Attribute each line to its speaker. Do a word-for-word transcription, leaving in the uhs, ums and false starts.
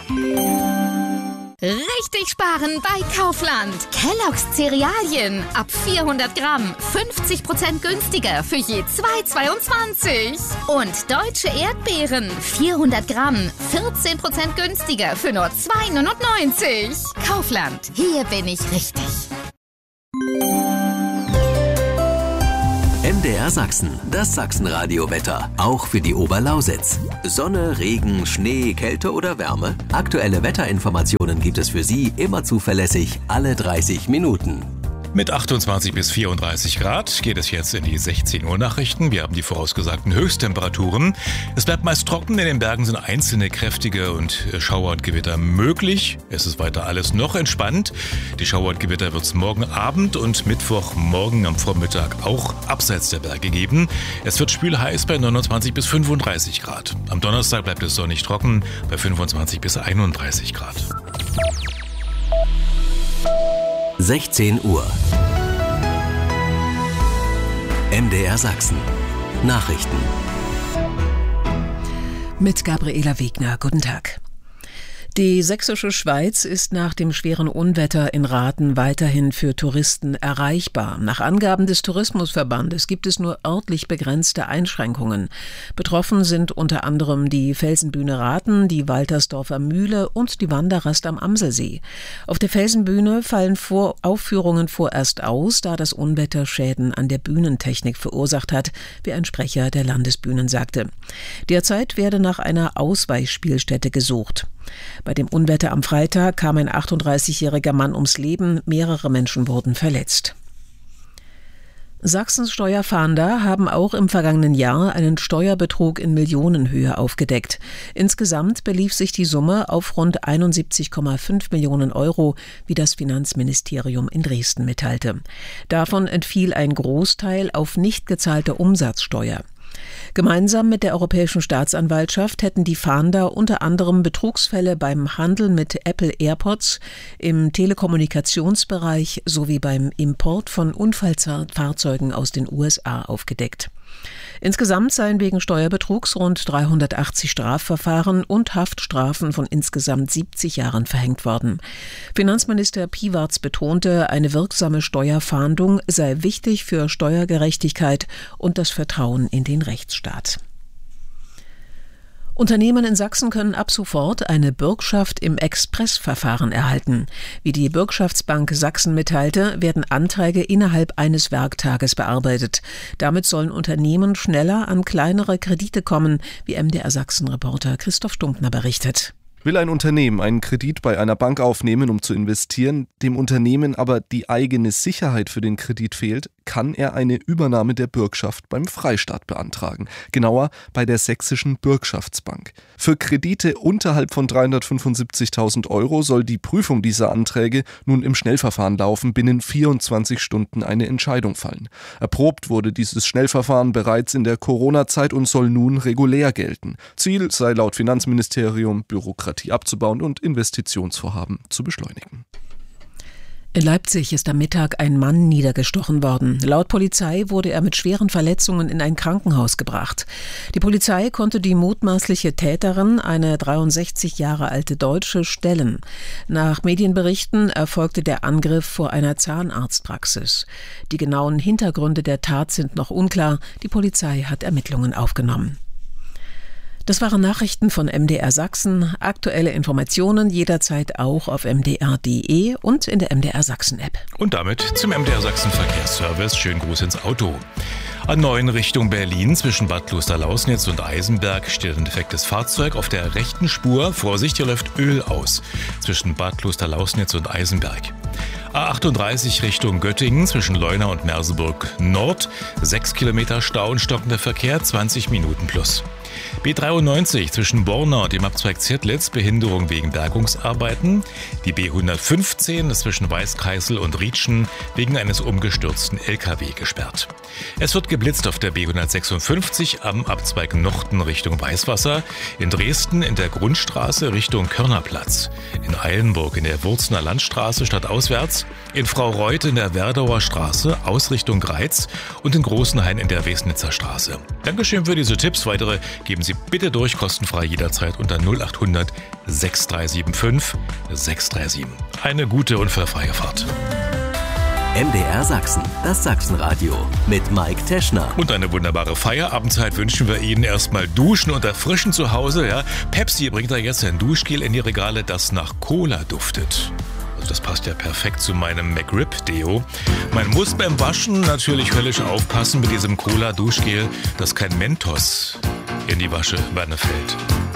Speaker 1: Richtig sparen bei Kaufland. Kellogg's Cerealien ab vierhundert Gramm, fünfzig Prozent günstiger für je zwei Euro zweiundzwanzig. Und deutsche Erdbeeren, vierhundert Gramm, vierzehn Prozent günstiger für nur zwei Euro neunundneunzig. Kaufland, hier bin ich richtig.
Speaker 2: M D R Sachsen, das Sachsenradio-Wetter, auch für die Oberlausitz. Sonne, Regen, Schnee, Kälte oder Wärme? Aktuelle Wetterinformationen gibt es für Sie immer zuverlässig alle dreißig Minuten.
Speaker 3: Mit achtundzwanzig bis vierunddreißig Grad geht es jetzt in die sechzehn Uhr Nachrichten. Wir haben die vorausgesagten Höchsttemperaturen. Es bleibt meist trocken, in den Bergen sind einzelne kräftige und Schauer und Gewitter möglich. Es ist weiter alles noch entspannt. Die Schauer und Gewitter wird es morgen Abend und Mittwochmorgen am Vormittag auch abseits der Berge geben. Es wird schwül-heiß bei neunundzwanzig bis fünfunddreißig Grad. Am Donnerstag bleibt es sonnig trocken bei fünfundzwanzig bis einunddreißig Grad.
Speaker 2: sechzehn Uhr. M D R Sachsen. Nachrichten.
Speaker 4: Mit Gabriela Wegner. Guten Tag. Die sächsische Schweiz ist nach dem schweren Unwetter in Rathen weiterhin für Touristen erreichbar. Nach Angaben des Tourismusverbandes gibt es nur örtlich begrenzte Einschränkungen. Betroffen sind unter anderem die Felsenbühne Rathen, die Waltersdorfer Mühle und die Wanderrast am Amselsee. Auf der Felsenbühne fallen vor Aufführungen vorerst aus, da das Unwetter Schäden an der Bühnentechnik verursacht hat, wie ein Sprecher der Landesbühnen sagte. Derzeit werde nach einer Ausweichspielstätte gesucht. Bei dem Unwetter am Freitag kam ein achtunddreißigjähriger Mann ums Leben, mehrere Menschen wurden verletzt. Sachsens Steuerfahnder haben auch im vergangenen Jahr einen Steuerbetrug in Millionenhöhe aufgedeckt. Insgesamt belief sich die Summe auf rund einundsiebzig Komma fünf Millionen Euro, wie das Finanzministerium in Dresden mitteilte. Davon entfiel ein Großteil auf nicht gezahlte Umsatzsteuer. Gemeinsam mit der Europäischen Staatsanwaltschaft hätten die Fahnder unter anderem Betrugsfälle beim Handel mit Apple AirPods, im Telekommunikationsbereich sowie beim Import von Unfallfahrzeugen aus den U S A aufgedeckt. Insgesamt seien wegen Steuerbetrugs rund dreihundertachtzig Strafverfahren und Haftstrafen von insgesamt siebzig Jahren verhängt worden. Finanzminister Piwarz betonte, eine wirksame Steuerfahndung sei wichtig für Steuergerechtigkeit und das Vertrauen in den Rechtsstaat. Unternehmen in Sachsen können ab sofort eine Bürgschaft im Expressverfahren erhalten. Wie die Bürgschaftsbank Sachsen mitteilte, werden Anträge innerhalb eines Werktages bearbeitet. Damit sollen Unternehmen schneller an kleinere Kredite kommen, wie M D R Sachsen-Reporter Christoph Stumptner berichtet.
Speaker 5: Will ein Unternehmen einen Kredit bei einer Bank aufnehmen, um zu investieren, dem Unternehmen aber die eigene Sicherheit für den Kredit fehlt, kann er eine Übernahme der Bürgschaft beim Freistaat beantragen. Genauer bei der Sächsischen Bürgschaftsbank. Für Kredite unterhalb von dreihundertfünfundsiebzigtausend Euro soll die Prüfung dieser Anträge nun im Schnellverfahren laufen, binnen vierundzwanzig Stunden eine Entscheidung fallen. Erprobt wurde dieses Schnellverfahren bereits in der Corona-Zeit und soll nun regulär gelten. Ziel sei laut Finanzministerium, Bürokratie abzubauen und Investitionsvorhaben zu beschleunigen.
Speaker 4: In Leipzig ist am Mittag ein Mann niedergestochen worden. Laut Polizei wurde er mit schweren Verletzungen in ein Krankenhaus gebracht. Die Polizei konnte die mutmaßliche Täterin, eine dreiundsechzig Jahre alte Deutsche, stellen. Nach Medienberichten erfolgte der Angriff vor einer Zahnarztpraxis. Die genauen Hintergründe der Tat sind noch unklar. Die Polizei hat Ermittlungen aufgenommen. Das waren Nachrichten von M D R Sachsen. Aktuelle Informationen jederzeit auch auf m d r punkt d e und in der M D R Sachsen App.
Speaker 3: Und damit zum M D R Sachsen Verkehrsservice. Schönen Gruß ins Auto. A neun Richtung Berlin zwischen Bad Klosterlausnitz und Eisenberg steht ein defektes Fahrzeug auf der rechten Spur. Vorsicht, hier läuft Öl aus zwischen Bad Klosterlausnitz und Eisenberg. A achtunddreißig Richtung Göttingen zwischen Leuna und Merseburg Nord. Sechs Kilometer Stau und stockender Verkehr, zwanzig Minuten plus. B dreiundneunzig zwischen Borna und dem Abzweig Zirtlitz, Behinderung wegen Bergungsarbeiten. Die B hundertfünfzehn zwischen Weißkreisel und Rietschen wegen eines umgestürzten L K W gesperrt. Es wird geblitzt auf der B hundertsechsundfünfzig am Abzweig Nochten Richtung Weißwasser, in Dresden in der Grundstraße Richtung Körnerplatz, in Eilenburg in der Wurzner Landstraße stadtauswärts, in Fraureuth in der Werdauer Straße aus Richtung Greiz und in Großenhain in der Wesnitzer Straße. Dankeschön für diese Tipps. Weitere geben Sie bitte durch, kostenfrei jederzeit unter null acht hundert sechs drei sieben fünf sechs drei sieben. Eine gute unfallfreie Fahrt.
Speaker 2: M D R Sachsen, das Sachsenradio mit Mike Teschner.
Speaker 3: Und eine wunderbare Feierabendzeit wünschen wir Ihnen. Erstmal duschen und erfrischen zu Hause. Ja. Pepsi bringt da jetzt ein Duschgel in die Regale, das nach Cola duftet. Also das passt ja perfekt zu meinem McRib-Deo. Man muss beim Waschen natürlich höllisch aufpassen mit diesem Cola-Duschgel, dass kein Mentos in die Waschwanne fällt.